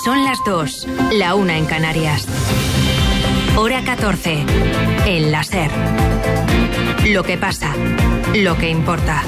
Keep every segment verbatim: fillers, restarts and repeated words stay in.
Son las dos, la una en Canarias. Hora catorce, en la SER. Lo que pasa, lo que importa.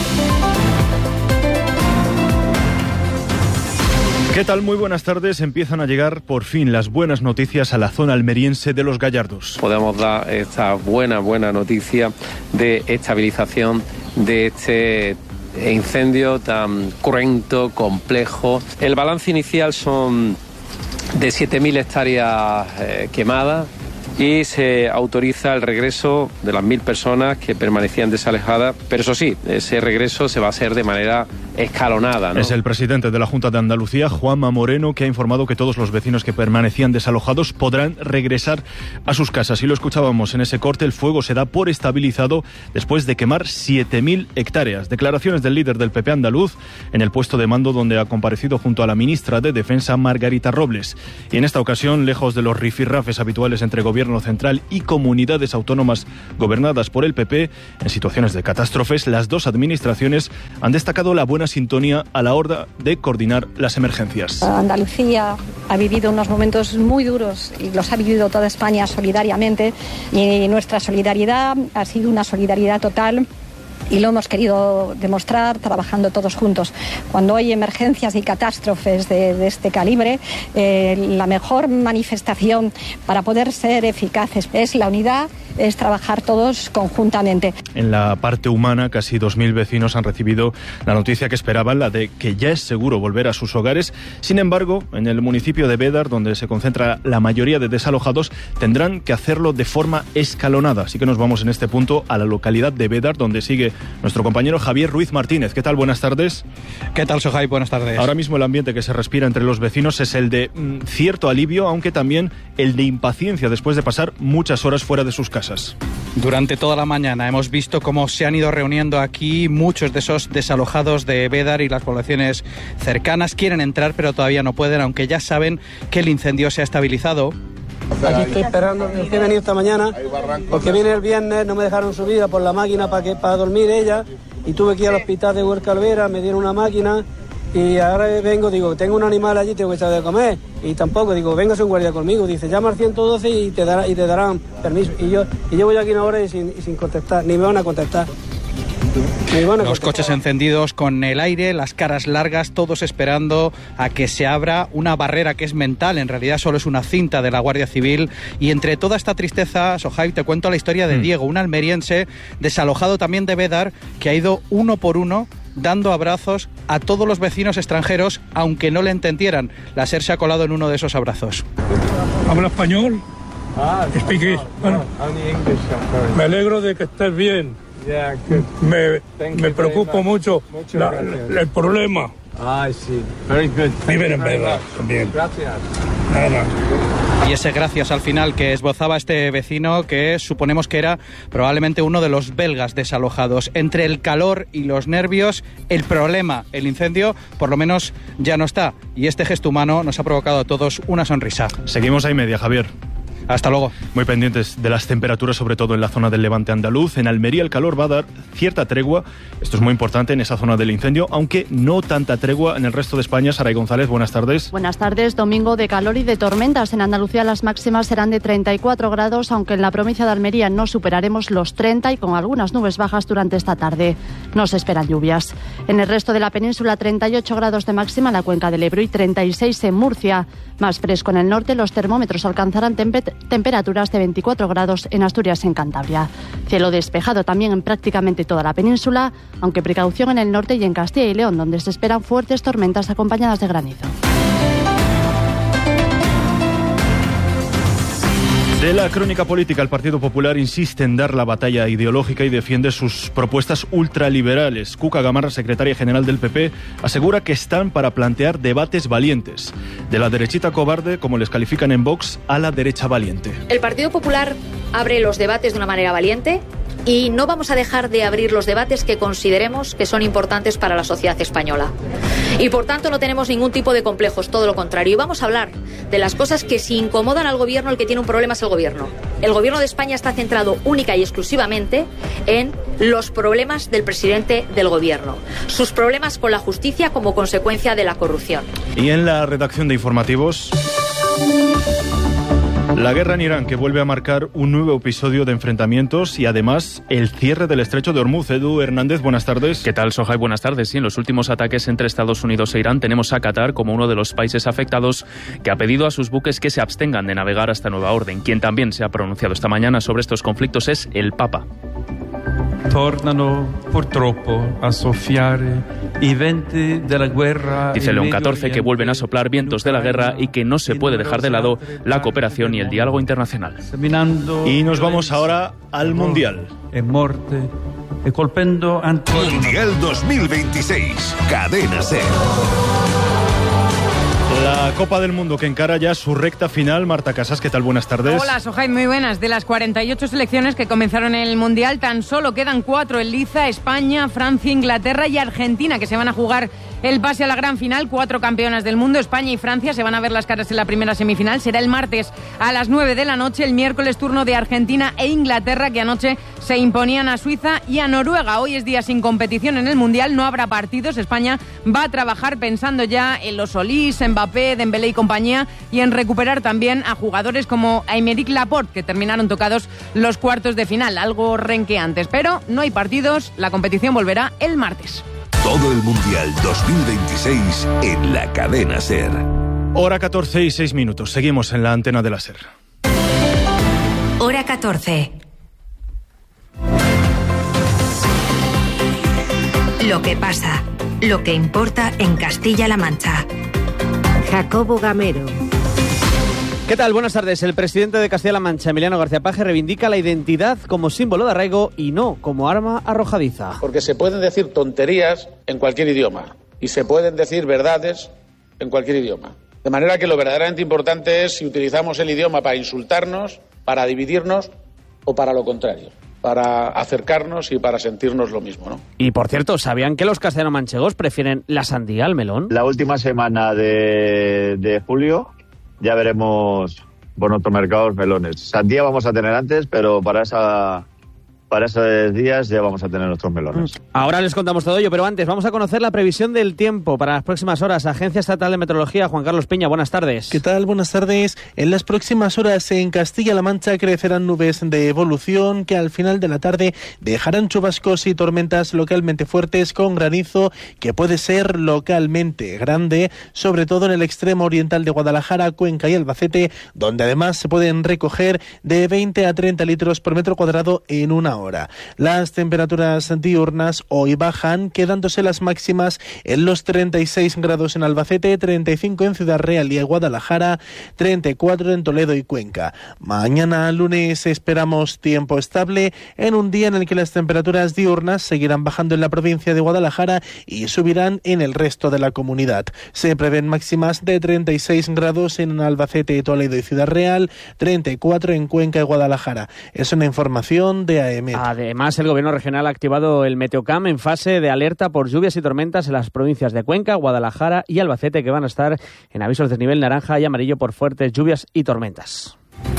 ¿Qué tal? Muy buenas tardes. Empiezan a llegar por fin las buenas noticias a la zona almeriense de Los Gallardos. Podemos dar esta buena, buena noticia de estabilización de este incendio tan cruento, complejo. El balance inicial son de siete mil hectáreas eh, quemadas y se autoriza el regreso de las mil personas que permanecían desalojadas, pero eso sí, ese regreso se va a hacer de manera escalonada, ¿no? Es el presidente de la Junta de Andalucía, Juanma Moreno, que ha informado que todos los vecinos que permanecían desalojados podrán regresar a sus casas. Y lo escuchábamos en ese corte, el fuego se da por estabilizado después de quemar siete mil hectáreas. Declaraciones del líder del P P andaluz en el puesto de mando donde ha comparecido junto a la ministra de Defensa, Margarita Robles. Y en esta ocasión, lejos de los rifirrafes habituales entre gobierno central y comunidades autónomas gobernadas por el P P, en situaciones de catástrofes, las dos administraciones han destacado la buena sintonía a la hora de coordinar las emergencias. Andalucía ha vivido unos momentos muy duros y los ha vivido toda España solidariamente, y nuestra solidaridad ha sido una solidaridad total. Y lo hemos querido demostrar trabajando todos juntos. Cuando hay emergencias y catástrofes de, de este calibre, eh, la mejor manifestación para poder ser eficaces es la unidad, es trabajar todos conjuntamente. En la parte humana, casi dos mil vecinos han recibido la noticia que esperaban, la de que ya es seguro volver a sus hogares. Sin embargo, en el municipio de Bédar, donde se concentra la mayoría de desalojados, tendrán que hacerlo de forma escalonada. Así que nos vamos en este punto a la localidad de Bédar, donde sigue nuestro compañero Javier Ruiz Martínez. ¿Qué tal? Buenas tardes. ¿Qué tal, Sohai? Buenas tardes. Ahora mismo el ambiente que se respira entre los vecinos es el de mm, cierto alivio, aunque también el de impaciencia después de pasar muchas horas fuera de sus casas. Durante toda la mañana hemos visto cómo se han ido reuniendo aquí muchos de esos desalojados de Bédar y las poblaciones cercanas. Quieren entrar, pero todavía no pueden, aunque ya saben que el incendio se ha estabilizado. Aquí estoy esperando, he venido esta mañana porque vine el viernes, no me dejaron subir por la máquina para que para dormir ella, y tuve que ir al hospital de Huerca Alvera, me dieron una máquina y ahora vengo, digo, tengo un animal allí, tengo que echar de comer, y tampoco, digo, véngase un guardia conmigo, dice, llama al ciento doce y te, dará, y te darán permiso, y yo y llevo ya aquí una hora y sin, y sin contestar, ni me van a contestar. Los coches encendidos con el aire, las caras largas, todos esperando a que se abra una barrera que es mental, en realidad solo es una cinta de la Guardia Civil. Y entre toda esta tristeza, Sohai, te cuento la historia de Diego, un almeriense desalojado también de Bédar, que ha ido uno por uno dando abrazos a todos los vecinos extranjeros, aunque no le entendieran. La SER se ha colado en uno de esos abrazos. ¿Habla español? Ah, Speak bueno, me alegro de que estés bien. Yeah, good. Me, Thank me you preocupa very much. mucho Mucho la, la, el problema. Ah, sí. Very good. Viven en Bédar también. Gracias. Nada. Y ese gracias al final que esbozaba este vecino, que suponemos que era probablemente uno de los belgas desalojados. Entre el calor y los nervios, el problema, el incendio, por lo menos ya no está. Y este gesto humano nos ha provocado a todos una sonrisa. Seguimos ahí media, Javier. Hasta luego. Muy pendientes de las temperaturas, sobre todo en la zona del levante andaluz. En Almería el calor va a dar cierta tregua. Esto es muy importante en esa zona del incendio, aunque no tanta tregua en el resto de España. Saray González, buenas tardes. Buenas tardes. Domingo de calor y de tormentas. En Andalucía las máximas serán de treinta y cuatro grados, aunque en la provincia de Almería no superaremos los treinta y con algunas nubes bajas durante esta tarde. No se esperan lluvias. En el resto de la península, treinta y ocho grados de máxima en la cuenca del Ebro y treinta y seis en Murcia. Más fresco en el norte, los termómetros alcanzarán tempe- temperaturas de veinticuatro grados en Asturias y en Cantabria. Cielo despejado también en prácticamente toda la península, aunque precaución en el norte y en Castilla y León, donde se esperan fuertes tormentas acompañadas de granizo. De la crónica política, el Partido Popular insiste en dar la batalla ideológica y defiende sus propuestas ultraliberales. Cuca Gamarra, secretaria general del P P, asegura que están para plantear debates valientes. De la derechita cobarde, como les califican en Vox, a la derecha valiente. El Partido Popular abre los debates de una manera valiente, y no vamos a dejar de abrir los debates que consideremos que son importantes para la sociedad española. Y por tanto no tenemos ningún tipo de complejos, todo lo contrario. Y vamos a hablar de las cosas que si incomodan al gobierno, el que tiene un problema es el gobierno. El gobierno de España está centrado única y exclusivamente en los problemas del presidente del gobierno, sus problemas con la justicia como consecuencia de la corrupción. Y en la redacción de informativos, la guerra en Irán, que vuelve a marcar un nuevo episodio de enfrentamientos y además el cierre del estrecho de Hormuz. Edu Hernández, buenas tardes. ¿Qué tal, Sohai? Buenas tardes. Sí, en los últimos ataques entre Estados Unidos e Irán tenemos a Qatar como uno de los países afectados, que ha pedido a sus buques que se abstengan de navegar hasta nueva orden. Quien también se ha pronunciado esta mañana sobre estos conflictos es el Papa. Tornano purtroppo a soffiare i venti della guerra. Dice León catorce que vuelven a soplar vientos de la guerra y que no se puede dejar de lado la cooperación y el diálogo internacional. Y nos vamos ahora al Mundial. E morte e colpendo Antonio. Mundial dos mil veintiséis, Cadena SER. La Copa del Mundo que encara ya su recta final. Marta Casas, ¿qué tal? Buenas tardes. Hola, Sohai, muy buenas. De las cuarenta y ocho selecciones que comenzaron el Mundial, tan solo quedan cuatro en liza: España, Francia, Inglaterra y Argentina, que se van a jugar el pase a la gran final. Cuatro campeonas del mundo, España y Francia, se van a ver las caras en la primera semifinal. Será el martes a las nueve de la noche. El miércoles turno de Argentina e Inglaterra, que anoche se imponían a Suiza y a Noruega. Hoy es día sin competición en el Mundial, no habrá partidos. España va a trabajar pensando ya en los Solís, Mbappé, Dembélé y compañía, y en recuperar también a jugadores como Aymeric Laporte, que terminaron tocados los cuartos de final, algo renqueantes. Pero no hay partidos, la competición volverá el martes. Todo el Mundial dos mil veintiséis en la Cadena SER. Hora catorce y seis minutos. Seguimos en la antena de la SER. Hora catorce. Lo que pasa, lo que importa en Castilla-La Mancha. Jacobo Gamero. ¿Qué tal? Buenas tardes. El presidente de Castilla-La Mancha, Emiliano García Paje, reivindica la identidad como símbolo de arraigo y no como arma arrojadiza. Porque se pueden decir tonterías en cualquier idioma y se pueden decir verdades en cualquier idioma. De manera que lo verdaderamente importante es si utilizamos el idioma para insultarnos, para dividirnos o para lo contrario, para acercarnos y para sentirnos lo mismo, ¿no? Y por cierto, ¿sabían que los castellano-manchegos prefieren la sandía al melón? La última semana de, de julio ya veremos por nuestros mercados melones. Sandía vamos a tener antes, pero para esa para esos días ya vamos a tener nuestros melones. Ahora les contamos todo ello, pero antes vamos a conocer la previsión del tiempo para las próximas horas. Agencia Estatal de Meteorología, Juan Carlos Piña, buenas tardes. ¿Qué tal? Buenas tardes. En las próximas horas en Castilla-La Mancha crecerán nubes de evolución que al final de la tarde dejarán chubascos y tormentas localmente fuertes con granizo que puede ser localmente grande, sobre todo en el extremo oriental de Guadalajara, Cuenca y Albacete, donde además se pueden recoger de veinte a treinta litros por metro cuadrado en una hora. Las temperaturas diurnas hoy bajan, quedándose las máximas en los treinta y seis grados en Albacete, treinta y cinco en Ciudad Real y en Guadalajara, treinta y cuatro en Toledo y Cuenca. Mañana lunes esperamos tiempo estable en un día en el que las temperaturas diurnas seguirán bajando en la provincia de Guadalajara y subirán en el resto de la comunidad. Se prevén máximas de treinta y seis grados en Albacete, Toledo y Ciudad Real, treinta y cuatro en Cuenca y Guadalajara. Es una información de A M. Además, el Gobierno regional ha activado el Meteocam en fase de alerta por lluvias y tormentas en las provincias de Cuenca, Guadalajara y Albacete, que van a estar en avisos de nivel naranja y amarillo por fuertes lluvias y tormentas.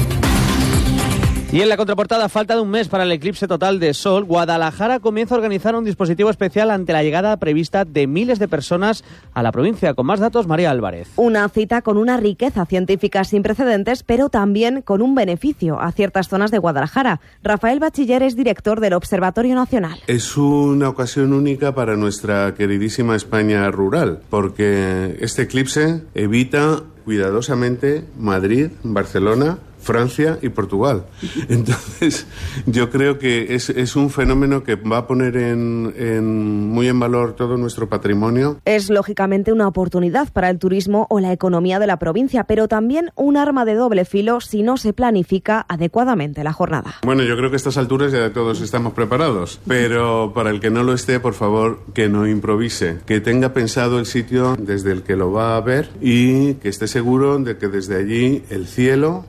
Y en la contraportada, falta de un mes para el eclipse total de Sol, Guadalajara comienza a organizar un dispositivo especial ante la llegada prevista de miles de personas a la provincia. Con más datos, María Álvarez. Una cita con una riqueza científica sin precedentes, pero también con un beneficio a ciertas zonas de Guadalajara. Rafael Bachiller es director del Observatorio Nacional. Es una ocasión única para nuestra queridísima España rural, porque este eclipse evita cuidadosamente Madrid, Barcelona, Francia y Portugal. Entonces, yo creo que es, es un fenómeno que va a poner en, en, muy en valor todo nuestro patrimonio. Es lógicamente una oportunidad para el turismo o la economía de la provincia, pero también un arma de doble filo si no se planifica adecuadamente la jornada. Bueno, yo creo que a estas alturas ya todos estamos preparados, pero para el que no lo esté, por favor, que no improvise, que tenga pensado el sitio desde el que lo va a ver y que esté seguro de que desde allí el cielo hacia el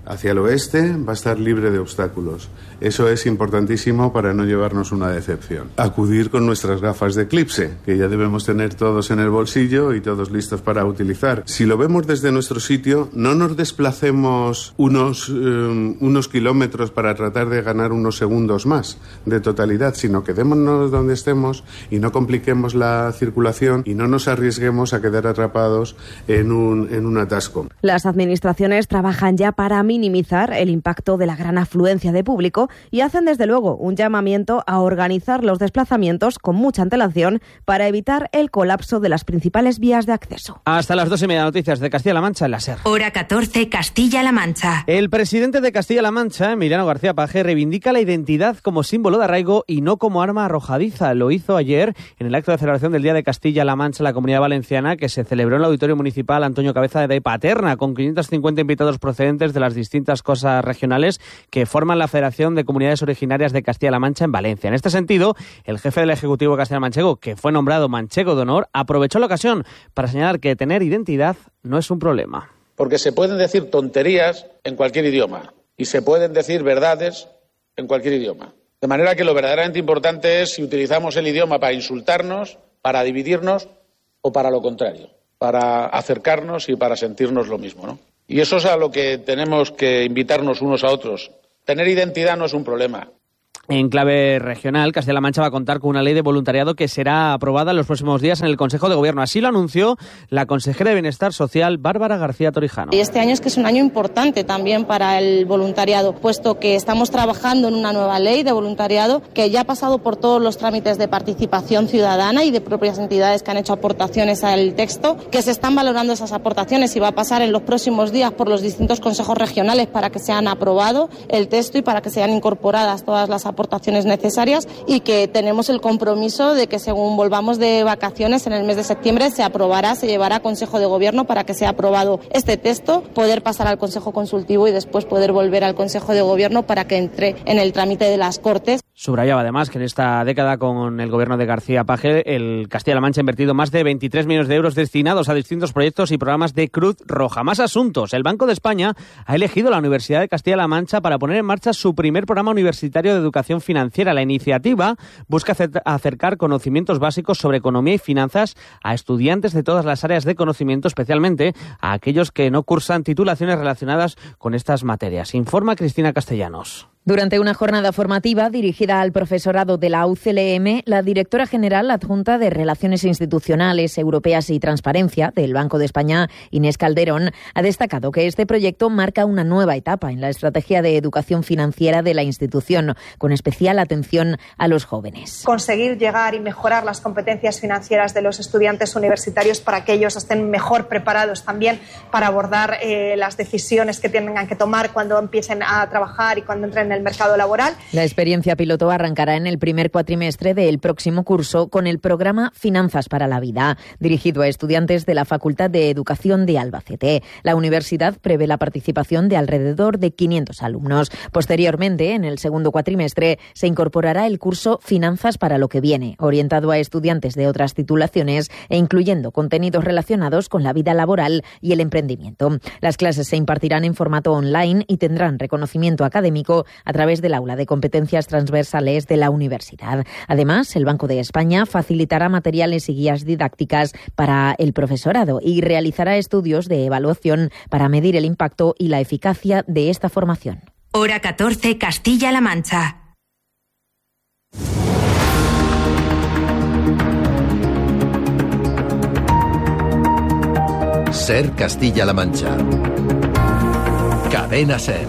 pero este va a estar libre de obstáculos. Eso es importantísimo para no llevarnos una decepción. Acudir con nuestras gafas de eclipse, que ya debemos tener todos en el bolsillo y todos listos para utilizar. Si lo vemos desde nuestro sitio, no nos desplacemos unos, um, unos kilómetros para tratar de ganar unos segundos más de totalidad, sino quedémonos donde estemos y no compliquemos la circulación y no nos arriesguemos a quedar atrapados en un, en un atasco. Las administraciones trabajan ya para minimizar el impacto de la gran afluencia de público y hacen desde luego un llamamiento a organizar los desplazamientos con mucha antelación para evitar el colapso de las principales vías de acceso. Hasta las dos y media, noticias de Castilla-La Mancha en la SER. Hora catorce, Castilla-La Mancha. El presidente de Castilla-La Mancha, Emiliano García Paje, reivindica la identidad como símbolo de arraigo y no como arma arrojadiza. Lo hizo ayer en el acto de celebración del Día de Castilla-La Mancha en la Comunidad Valenciana, que se celebró en el Auditorio Municipal Antonio Cabeza de Paterna, con quinientos cincuenta invitados procedentes de las distintas cosas regionales que forman la Federación de Comunidades Originarias de Castilla-La Mancha en Valencia. En este sentido, el jefe del Ejecutivo Castilla-Manchego, que fue nombrado Manchego de Honor, aprovechó la ocasión para señalar que tener identidad no es un problema. Porque se pueden decir tonterías en cualquier idioma y se pueden decir verdades en cualquier idioma. De manera que lo verdaderamente importante es si utilizamos el idioma para insultarnos, para dividirnos o para lo contrario, para acercarnos y para sentirnos lo mismo, ¿no? Y eso es a lo que tenemos que invitarnos unos a otros. Tener identidad no es un problema. En clave regional, Castilla-La Mancha va a contar con una ley de voluntariado que será aprobada en los próximos días en el Consejo de Gobierno. Así lo anunció la consejera de Bienestar Social, Bárbara García Torijano. Y este año es que es un año importante también para el voluntariado, puesto que estamos trabajando en una nueva ley de voluntariado que ya ha pasado por todos los trámites de participación ciudadana y de propias entidades que han hecho aportaciones al texto, que se están valorando esas aportaciones y va a pasar en los próximos días por los distintos consejos regionales para que sean aprobado el texto y para que sean incorporadas todas las aportaciones necesarias, y que tenemos el compromiso de que según volvamos de vacaciones en el mes de septiembre se aprobará, se llevará a Consejo de Gobierno para que sea aprobado este texto, poder pasar al Consejo Consultivo y después poder volver al Consejo de Gobierno para que entre en el trámite de las Cortes. Subrayaba además que en esta década con el gobierno de García Paje, el Castilla-La Mancha ha invertido más de veintitrés millones de euros destinados a distintos proyectos y programas de Cruz Roja. Más asuntos. El Banco de España ha elegido la Universidad de Castilla-La Mancha para poner en marcha su primer programa universitario de educación financiera. La iniciativa busca acercar conocimientos básicos sobre economía y finanzas a estudiantes de todas las áreas de conocimiento, especialmente a aquellos que no cursan titulaciones relacionadas con estas materias. Informa Cristina Castellanos. Durante una jornada formativa dirigida al profesorado de la U C L M, la directora general adjunta de Relaciones Institucionales, Europeas y Transparencia del Banco de España, Inés Calderón, ha destacado que este proyecto marca una nueva etapa en la estrategia de educación financiera de la institución, con especial atención a los jóvenes. Conseguir llegar y mejorar las competencias financieras de los estudiantes universitarios para que ellos estén mejor preparados también para abordar eh, las decisiones que tengan que tomar cuando empiecen a trabajar y cuando entren en el mercado laboral. La experiencia piloto arrancará en el primer cuatrimestre del próximo curso con el programa Finanzas para la Vida, dirigido a estudiantes de la Facultad de Educación de Albacete. La universidad prevé la participación de alrededor de quinientos alumnos. Posteriormente, en el segundo cuatrimestre, se incorporará el curso Finanzas para lo que viene, orientado a estudiantes de otras titulaciones e incluyendo contenidos relacionados con la vida laboral y el emprendimiento. Las clases se impartirán en formato online y tendrán reconocimiento académico a través del aula de competencias transversales de la universidad. Además, el Banco de España facilitará materiales y guías didácticas para el profesorado y realizará estudios de evaluación para medir el impacto y la eficacia de esta formación. Hora catorce, Castilla-La Mancha. SER Castilla-La Mancha. Cadena SER.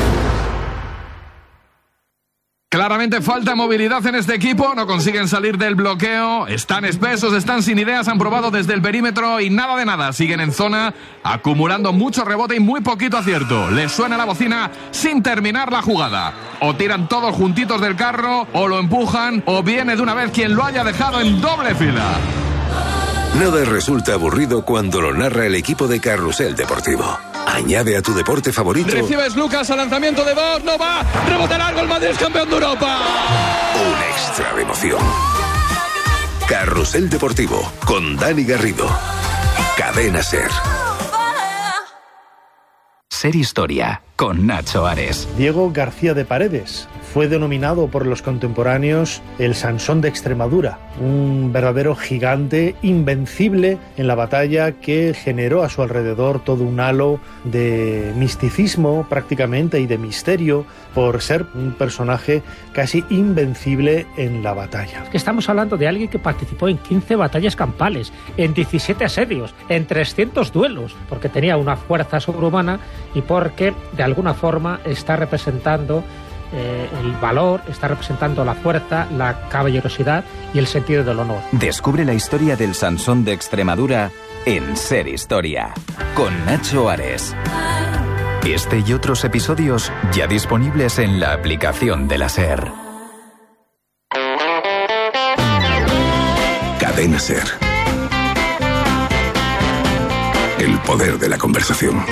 Claramente falta movilidad en este equipo, no consiguen salir del bloqueo, están espesos, están sin ideas, han probado desde el perímetro y nada de nada, siguen en zona, acumulando mucho rebote y muy poquito acierto. Les suena la bocina sin terminar la jugada. O tiran todos juntitos del carro, o lo empujan, o viene de una vez quien lo haya dejado en doble fila. Nada resulta aburrido cuando lo narra el equipo de Carrusel Deportivo. Añade a tu deporte favorito. Recibes Lucas al lanzamiento de dos, no va, rebote largo, el Madrid es campeón de Europa. Un extra de emoción. Carrusel Deportivo con Dani Garrido. Cadena SER. Ser Historia, con Nacho Ares. Diego García de Paredes fue denominado por los contemporáneos el Sansón de Extremadura, un verdadero gigante invencible en la batalla que generó a su alrededor todo un halo de misticismo prácticamente y de misterio por ser un personaje casi invencible en la batalla. Estamos hablando de alguien que participó en quince batallas campales, en diecisiete asedios, en trescientos duelos, porque tenía una fuerza sobrehumana y porque de alguna forma está representando Eh, el valor, está representando la fuerza, la caballerosidad y el sentido del honor. Descubre la historia del Sansón de Extremadura en Ser Historia, con Nacho Ares. Este y otros episodios ya disponibles en la aplicación de la SER. Cadena SER. El poder de la conversación.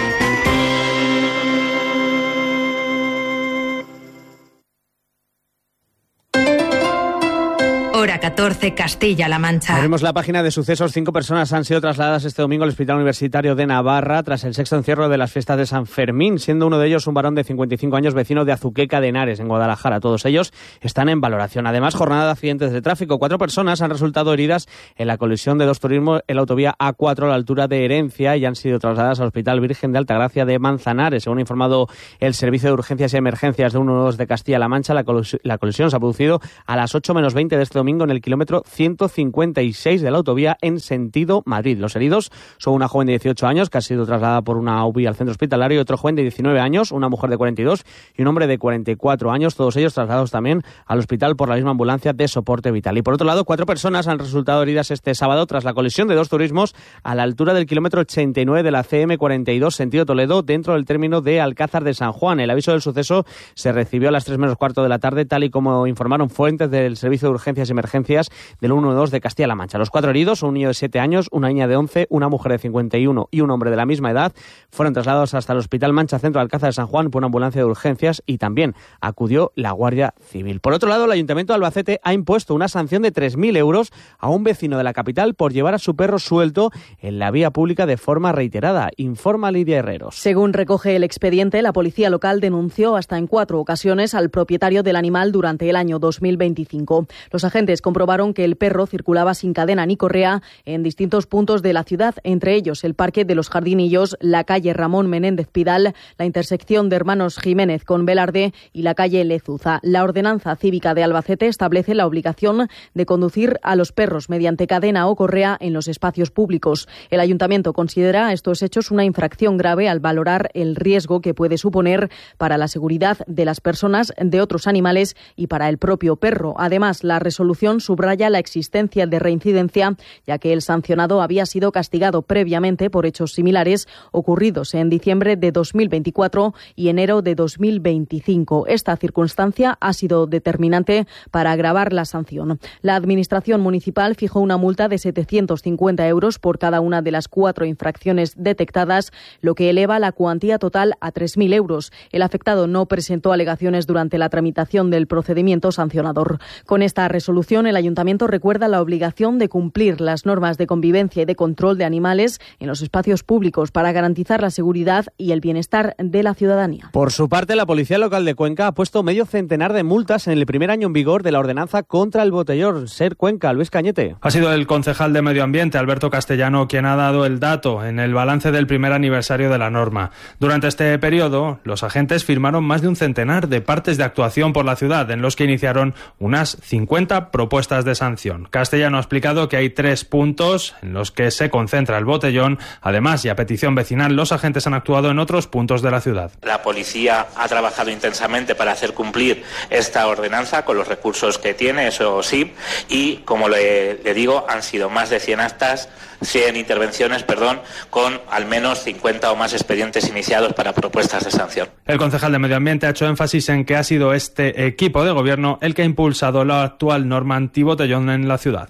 Hora catorce, Castilla-La Mancha. Abrimos la página de sucesos. Cinco personas han sido trasladadas este domingo al Hospital Universitario de Navarra tras el sexto encierro de las fiestas de San Fermín, siendo uno de ellos un varón de cincuenta y cinco años, vecino de Azuqueca de Henares, en Guadalajara. Todos ellos están en valoración. Además, jornada de accidentes de tráfico. Cuatro personas han resultado heridas en la colisión de dos turismos en la autovía A cuatro a la altura de Herencia y han sido trasladadas al Hospital Virgen de Altagracia de Manzanares. Según ha informado el Servicio de Urgencias y Emergencias de uno uno dos de Castilla-La Mancha, la, colis- la colisión se ha producido a las ocho menos veinte de este domingo en el kilómetro ciento cincuenta y seis de la autovía en sentido Madrid. Los heridos son una joven de dieciocho años que ha sido trasladada por una U B I al centro hospitalario y otro joven de diecinueve años, una mujer de cuarenta y dos y un hombre de cuarenta y cuatro años, todos ellos trasladados también al hospital por la misma ambulancia de soporte vital. Y por otro lado, cuatro personas han resultado heridas este sábado tras la colisión de dos turismos a la altura del kilómetro ochenta y nueve de la C M cuarenta y dos sentido Toledo dentro del término de Alcázar de San Juan. El aviso del suceso se recibió a las tres menos cuarto de la tarde, tal y como informaron fuentes del Servicio de Urgencias y Emergencias del uno uno dos de Castilla-La Mancha. Los cuatro heridos son un niño de siete años, una niña de once, una mujer de cincuenta y uno y un hombre de la misma edad. Fueron trasladados hasta el Hospital Mancha Centro de Alcázar de San Juan por una ambulancia de urgencias y también acudió la Guardia Civil. Por otro lado, el Ayuntamiento de Albacete ha impuesto una sanción de tres mil euros a un vecino de la capital por llevar a su perro suelto en la vía pública de forma reiterada. Informa Lidia Herreros. Según recoge el expediente, la policía local denunció hasta en cuatro ocasiones al propietario del animal durante el año dos mil veinticinco. Los agentes comprobaron que el perro circulaba sin cadena ni correa en distintos puntos de la ciudad, entre ellos el Parque de los Jardinillos, la calle Ramón Menéndez Pidal, la intersección de Hermanos Jiménez con Velarde y la calle Lezuza. La ordenanza cívica de Albacete establece la obligación de conducir a los perros mediante cadena o correa en los espacios públicos. El ayuntamiento considera estos hechos una infracción grave al valorar el riesgo que puede suponer para la seguridad de las personas, de otros animales y para el propio perro. Además, la resolución subraya la existencia de reincidencia, ya que el sancionado había sido castigado previamente por hechos similares ocurridos en diciembre de dos mil veinticuatro y enero de dos mil veinticinco. Esta circunstancia ha sido determinante para agravar la sanción. La Administración municipal fijó una multa de setecientos cincuenta euros por cada una de las cuatro infracciones detectadas, lo que eleva la cuantía total a tres mil euros. El afectado no presentó alegaciones durante la tramitación del procedimiento sancionador. Con esta resolución, el Ayuntamiento recuerda la obligación de cumplir las normas de convivencia y de control de animales en los espacios públicos para garantizar la seguridad y el bienestar de la ciudadanía. Por su parte, la Policía Local de Cuenca ha puesto medio centenar de multas en el primer año en vigor de la ordenanza contra el botellón. Ser Cuenca, Luis Cañete. Ha sido el concejal de Medio Ambiente, Alberto Castellano, quien ha dado el dato en el balance del primer aniversario de la norma. Durante este periodo, los agentes firmaron más de un centenar de partes de actuación por la ciudad, en los que iniciaron unas cincuenta propuestas de sanción. Castellano ha explicado que hay tres puntos en los que se concentra el botellón. Además, y a petición vecinal, los agentes han actuado en otros puntos de la ciudad. La policía ha trabajado intensamente para hacer cumplir esta ordenanza con los recursos que tiene, eso sí, y como le, le digo, han sido más de cien actas, cien intervenciones, perdón, con al menos cincuenta o más expedientes iniciados para propuestas de sanción. El concejal de Medio Ambiente ha hecho énfasis en que ha sido este equipo de gobierno el que ha impulsado la actual norma antibotellón en la ciudad.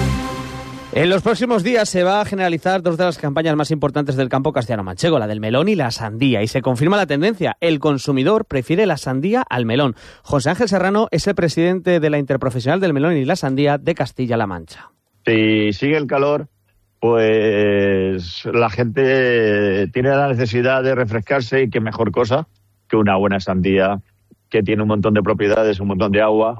En los próximos días se va a generalizar dos de las campañas más importantes del campo castellano-manchego, la del melón y la sandía, y se confirma la tendencia. El consumidor prefiere la sandía al melón. José Ángel Serrano es el presidente de la Interprofesional del Melón y la Sandía de Castilla-La Mancha. Si sigue el calor, pues la gente tiene la necesidad de refrescarse y qué mejor cosa que una buena sandía que tiene un montón de propiedades, un montón de agua.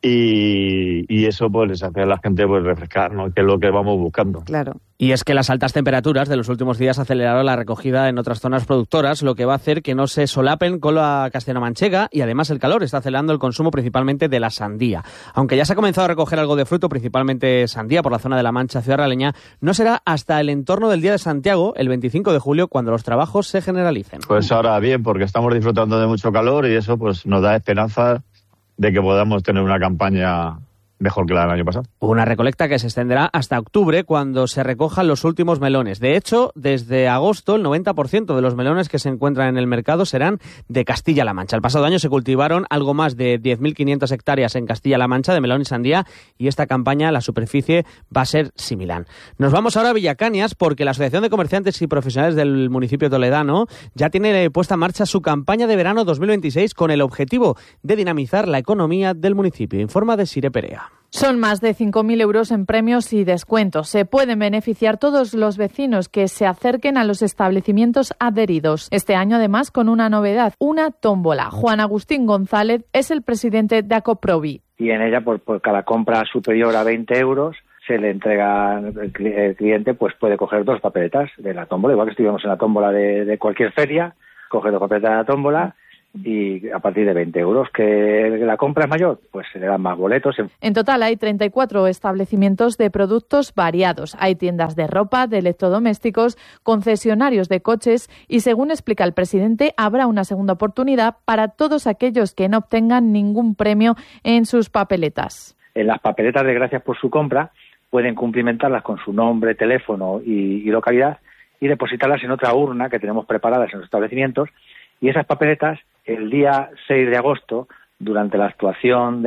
Y, y eso pues les hace a la gente pues refrescar, ¿no? Que es lo que vamos buscando. Claro. Y es que las altas temperaturas de los últimos días aceleraron la recogida en otras zonas productoras, lo que va a hacer que no se solapen con la castellano-manchega, y además el calor está acelerando el consumo principalmente de la sandía. Aunque ya se ha comenzado a recoger algo de fruto, principalmente sandía, por la zona de La Mancha, Ciudad Realeña, no será hasta el entorno del Día de Santiago, el veinticinco de julio, cuando los trabajos se generalicen. Pues ahora bien, porque estamos disfrutando de mucho calor y eso pues nos da esperanza de que podamos tener una campaña mejor que la del año pasado. Una recolecta que se extenderá hasta octubre, cuando se recojan los últimos melones. De hecho, desde agosto, el noventa por ciento de los melones que se encuentran en el mercado serán de Castilla-La Mancha. El pasado año se cultivaron algo más de diez mil quinientas hectáreas en Castilla-La Mancha de melón y sandía, y esta campaña, la superficie, va a ser similar. Nos vamos ahora a Villacañas, porque la Asociación de Comerciantes y Profesionales del municipio toledano ya tiene puesta en marcha su campaña de verano dos mil veintiséis con el objetivo de dinamizar la economía del municipio. Informa de Sire Perea. Son más de cinco mil euros en premios y descuentos. Se pueden beneficiar todos los vecinos que se acerquen a los establecimientos adheridos. Este año, además, con una novedad, una tómbola. Juan Agustín González es el presidente de Acoprovi. Y en ella, por, por cada compra superior a veinte euros, se le entrega, el cliente pues puede coger dos papeletas de la tómbola, igual que estuvimos en la tómbola de, de cualquier feria, coge dos papeletas de la tómbola. Y a partir de veinte euros, que la compra es mayor, pues se le dan más boletos. En total hay treinta y cuatro establecimientos de productos variados. Hay tiendas de ropa, de electrodomésticos, concesionarios de coches y, según explica el presidente, habrá una segunda oportunidad para todos aquellos que no obtengan ningún premio en sus papeletas. En las papeletas de gracias por su compra pueden cumplimentarlas con su nombre, teléfono y, y localidad y depositarlas en otra urna que tenemos preparadas en los establecimientos. Y esas papeletas, el día seis de agosto, durante la actuación